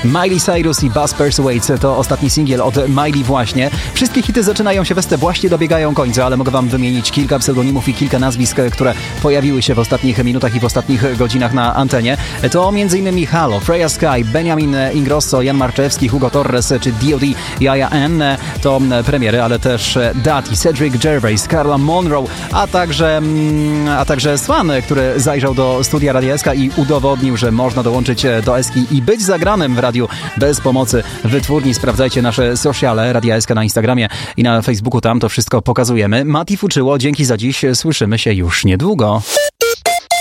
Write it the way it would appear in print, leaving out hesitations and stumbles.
Miley Cyrus i Buzz Persuades to ostatni singiel od Miley właśnie. Wszystkie hity zaczynają się wesте, właśnie dobiegają końca, ale mogę wam wymienić kilka pseudonimów i kilka nazwisk, które pojawiły się w ostatnich minutach i w ostatnich godzinach na antenie. To m.in. Halo, Freya Sky, Benjamin Ingrosso, Jan Marczewski, Hugo Torres czy D.O.D. Jaja N. To premiery, ale też Dati, Cedric Gervais, Carla Monroe, a także Swan, który zajrzał do studia Radia SK i udowodnił, że można dołączyć do Eski i być zagranym w radiu bez pomocy wytwórni. Sprawdzajcie nasze sociale Radia SK na Instagramie i na Facebooku, tam to wszystko pokazujemy. Mati Fuczyło, dzięki za dziś, słyszymy się już niedługo.